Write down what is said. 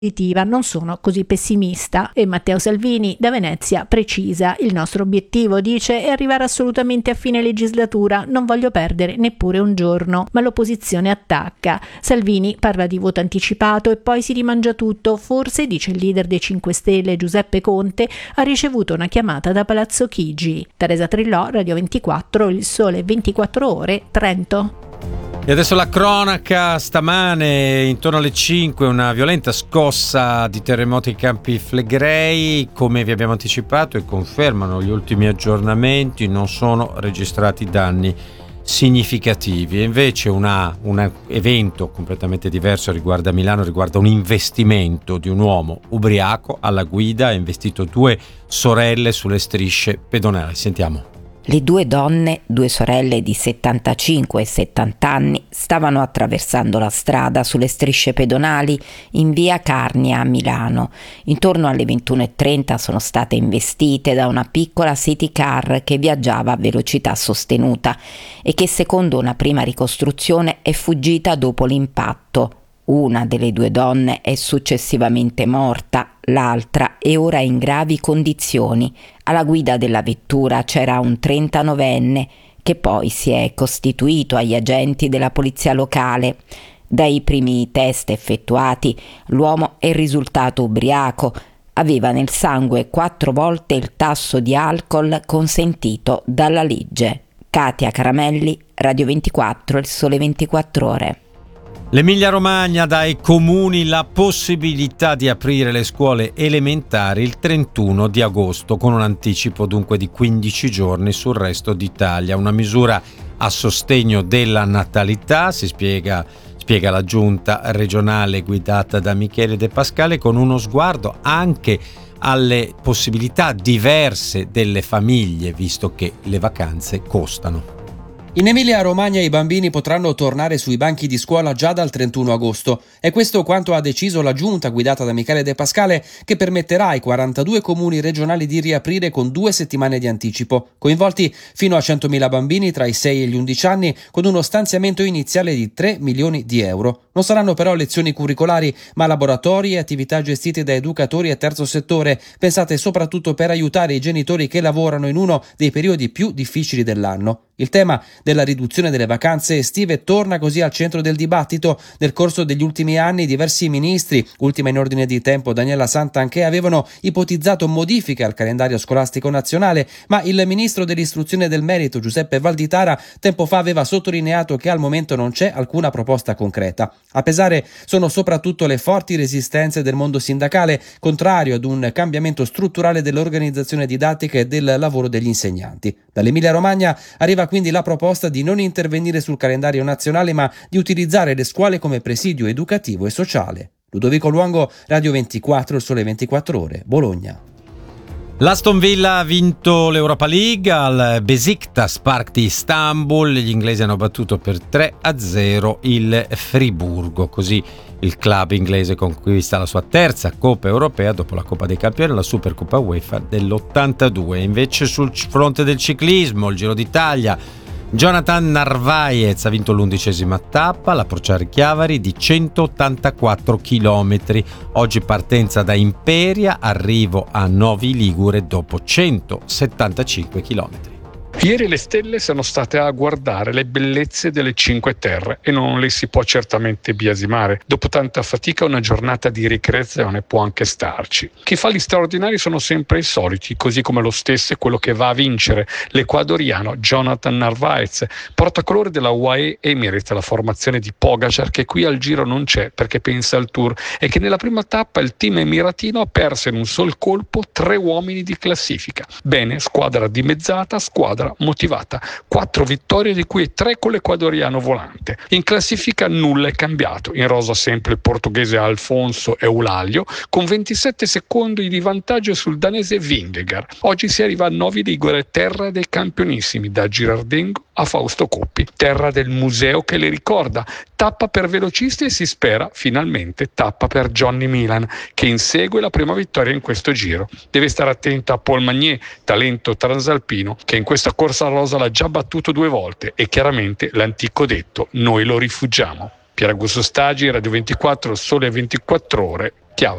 non sono così pessimista. E Matteo Salvini da Venezia precisa: il nostro obiettivo, dice, è arrivare assolutamente a fine legislatura, non voglio perdere neppure un giorno. Ma l'opposizione attacca. Salvini parla di voto anticipato e poi si rimangia tutto. Forse, dice il leader dei 5 Stelle Giuseppe Conte, ha ricevuto una chiamata da Palazzo Chigi. Teresa Trillò, Radio 24, Il Sole 24 Ore, Trento. E adesso la cronaca. Stamane intorno alle 5 una violenta scossa di terremoto ai Campi Flegrei. Come vi abbiamo anticipato e confermano gli ultimi aggiornamenti, non sono registrati danni significativi. E invece un evento completamente diverso riguarda Milano, riguarda un investimento di un uomo ubriaco alla guida. Ha investito 2 sorelle sulle strisce pedonali. Sentiamo. Le 2 donne, 2 sorelle di 75 e 70 anni, stavano attraversando la strada sulle strisce pedonali in via Carnia a Milano. Intorno alle 21:30 sono state investite da una piccola city car che viaggiava a velocità sostenuta e che, secondo una prima ricostruzione, è fuggita dopo l'impatto. Una delle 2 donne è successivamente morta, l'altra è ora in gravi condizioni. Alla guida della vettura c'era un 39enne che poi si è costituito agli agenti della polizia locale. Dai primi test effettuati, l'uomo è risultato ubriaco. Aveva nel sangue 4 volte il tasso di alcol consentito dalla legge. Katia Caramelli, Radio 24, Il Sole 24 Ore. L'Emilia Romagna dà ai comuni la possibilità di aprire le scuole elementari il 31 di agosto, con un anticipo dunque di 15 giorni sul resto d'Italia. Una misura a sostegno della natalità, spiega la giunta regionale guidata da Michele De Pascale, con uno sguardo anche alle possibilità diverse delle famiglie, visto che le vacanze costano. In Emilia-Romagna i bambini potranno tornare sui banchi di scuola già dal 31 agosto. È questo quanto ha deciso la giunta guidata da Michele De Pascale, che permetterà ai 42 comuni regionali di riaprire con 2 settimane di anticipo. Coinvolti fino a 100.000 bambini tra i 6 e gli 11 anni, con uno stanziamento iniziale di 3 milioni di euro. Non saranno però lezioni curricolari, ma laboratori e attività gestite da educatori e terzo settore, pensate soprattutto per aiutare i genitori che lavorano in uno dei periodi più difficili dell'anno. Il tema della riduzione delle vacanze estive torna così al centro del dibattito. Nel corso degli ultimi anni diversi ministri, ultima in ordine di tempo Daniela Santanchè, avevano ipotizzato modifiche al calendario scolastico nazionale, ma il ministro dell'istruzione e del merito Giuseppe Valditara tempo fa aveva sottolineato che al momento non c'è alcuna proposta concreta. A pesare sono soprattutto le forti resistenze del mondo sindacale, contrario ad un cambiamento strutturale dell'organizzazione didattica e del lavoro degli insegnanti. Dall'Emilia Romagna arriva quindi la proposta di non intervenire sul calendario nazionale, ma di utilizzare le scuole come presidio educativo e sociale. Ludovico Luongo, Radio 24, Il Sole 24 Ore, Bologna. L'Aston Villa ha vinto l'Europa League al Besiktas Park di Istanbul. Gli inglesi hanno battuto per 3-0 il Friburgo. Così il club inglese conquista la sua terza Coppa Europea dopo la Coppa dei Campioni e la Supercoppa UEFA dell'82. Invece sul fronte del ciclismo, il Giro d'Italia, Jonathan Narvaez ha vinto l'11ª tappa, la Procciari-Chiavari di 184 km. Oggi partenza da Imperia, arrivo a Novi Ligure dopo 175 km. Ieri le stelle sono state a guardare le bellezze delle Cinque Terre e non le si può certamente biasimare. Dopo tanta fatica una giornata di ricreazione può anche starci. Chi fa gli straordinari sono sempre i soliti, così come lo stesso è quello che va a vincere, l'ecuadoriano Jonathan Narvaez, portacolore della UAE Emirates, la formazione di Pogacar, che qui al Giro non c'è perché pensa al Tour, e che nella prima tappa il team emiratino ha perso in un sol colpo 3 uomini di classifica. Bene, squadra dimezzata, squadra motivata. 4 vittorie di cui 3 con l'ecuadoriano volante. In classifica nulla è cambiato. In rosa sempre il portoghese Alfonso Eulalia con 27 secondi di vantaggio sul danese Vingegaard. Oggi si arriva a Novi Ligure, terra dei campionissimi, da Girardengo a Fausto Coppi, terra del museo che le ricorda. Tappa per velocisti e si spera finalmente tappa per Johnny Milan, che insegue la prima vittoria in questo Giro. Deve stare attento a Paul Magnier, talento transalpino, che in questa corsa rosa l'ha già battuto 2 volte, e chiaramente l'antico detto "noi lo rifugiamo". Pier Augusto Stagi, Radio 24, Sole 24 Ore, Chiava.